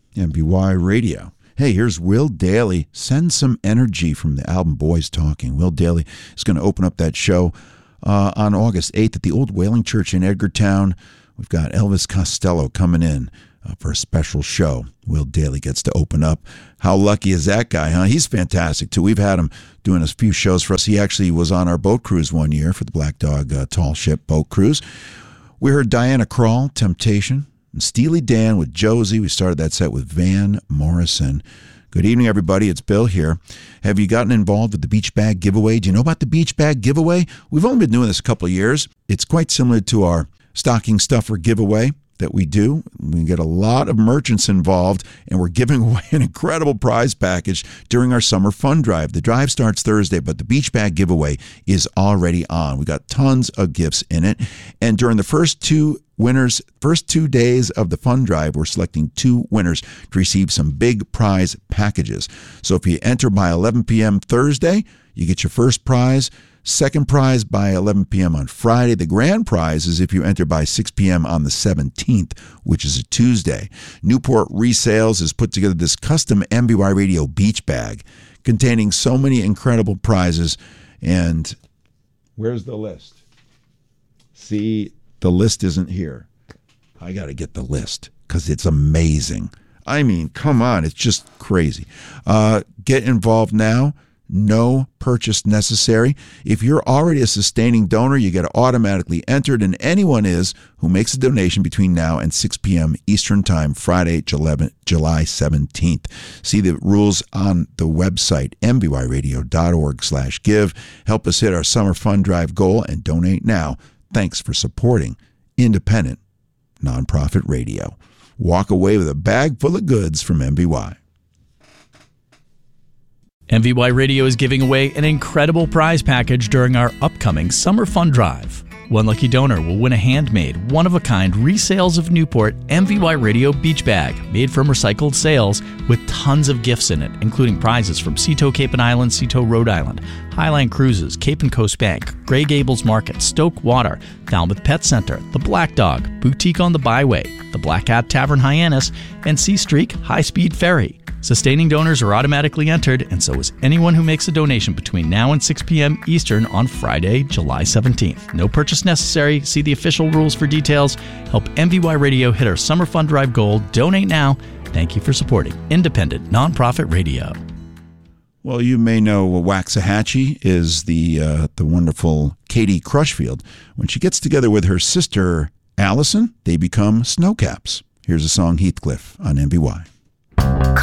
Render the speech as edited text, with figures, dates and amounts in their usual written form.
MBY Radio. Hey, here's Will Dailey. Send some energy from the album Boys Talking. Will Dailey is going to open up that show on August 8th at the Old Whaling Church in Edgartown. We've got Elvis Costello coming in for a special show. Will Dailey gets to open up. How lucky is that guy, huh? He's fantastic, too. We've had him doing a few shows for us. He actually was on our boat cruise one year for the Black Dog Tall Ship boat cruise. We heard Diana Krall, Temptation, and Steely Dan with Josie. We started that set with Van Morrison. Good evening, everybody. It's Bill here. Have you gotten involved with the beach bag giveaway? Do you know about the beach bag giveaway? We've only been doing this a couple of years. It's quite similar to our stocking stuffer giveaway that we do. We get a lot of merchants involved, and we're giving away an incredible prize package during our summer fun drive. The drive starts Thursday, but the beach bag giveaway is already on. We got tons of gifts in it, and during the first 2 days of the fun drive, we're selecting 2 winners to receive some big prize packages. So if you enter by 11 p.m. Thursday, you get your first prize. Second prize by 11 p.m. on Friday. The grand prize is if you enter by 6 p.m. on the 17th, which is a Tuesday. Newport Resales has put together this custom MBY Radio beach bag containing so many incredible prizes. And where's the list? See, the list isn't here. I got to get the list because it's amazing. I mean, come on. It's just crazy. Get involved now. No purchase necessary. If you're already a sustaining donor, you get automatically entered, and anyone is who makes a donation between now and 6 p.m. Eastern Time, Friday, July 17th. See the rules on the website, mbyradio.org/give. Help us hit our summer fun drive goal and donate now. Thanks for supporting independent nonprofit radio. Walk away with a bag full of goods from MBY. MVY Radio is giving away an incredible prize package during our upcoming Summer Fun Drive. One lucky donor will win a handmade, one-of-a-kind Resales of Newport MVY Radio beach bag made from recycled sails with tons of gifts in it, including prizes from Seatow Cape and Island, Seatow Rhode Island, Highline Cruises, Cape and Coast Bank, Grey Gables Market, Stoke Water, Falmouth Pet Center, The Black Dog, Boutique on the Byway, The Black Hat Tavern Hyannis, and Sea Streak High Speed Ferry. Sustaining donors are automatically entered, and so is anyone who makes a donation between now and 6 p.m. Eastern on Friday, July 17th. No purchase necessary. See the official rules for details. Help MVY Radio hit our Summer Fun Drive goal. Donate now. Thank you for supporting independent nonprofit radio. Well, you may know Waxahachie is the wonderful Katie Crushfield. When she gets together with her sister, Allison, they become Snowcaps. Here's a song, Heathcliff, on MBY.